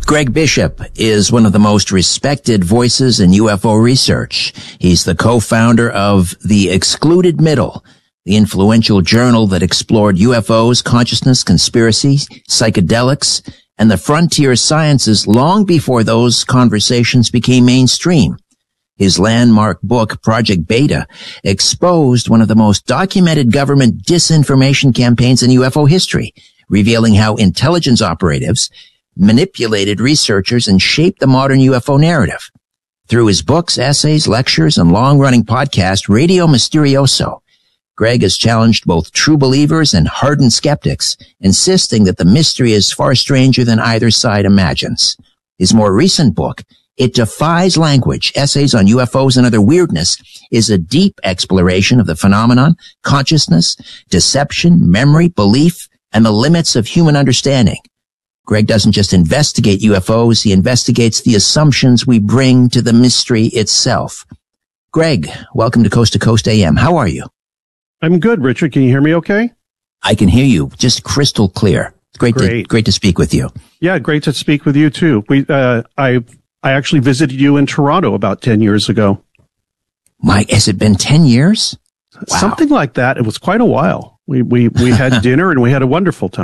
Greg Bishop is one of the most respected voices in UFO research. He's the co-founder of The Excluded Middle, the influential journal that explored UFOs, consciousness, conspiracies, psychedelics, and the frontier sciences long before those conversations became mainstream. His landmark book, Project Beta, exposed one of the most documented government disinformation campaigns in UFO history, revealing how intelligence operatives manipulated researchers and shaped the modern UFO narrative. Through his books, essays, lectures, and long-running podcast, Radio Mysterioso, Greg has challenged both true believers and hardened skeptics, insisting that the mystery is far stranger than either side imagines. His more recent book, It Defies Language, Essays on UFOs and Other Weirdness, is a deep exploration of the phenomenon, consciousness, deception, memory, belief, and the limits of human understanding. Greg doesn't just investigate UFOs, he investigates the assumptions we bring to the mystery itself. Greg, welcome to Coast AM. How are you? I'm good, Richard. Can you hear me okay? I can hear you just crystal clear. Great to speak with you. Yeah, great to speak with you too. I actually visited you in Toronto about 10 years ago. Has it been 10 years? Wow. Something like that. It was quite a while. We had dinner and we had a wonderful time.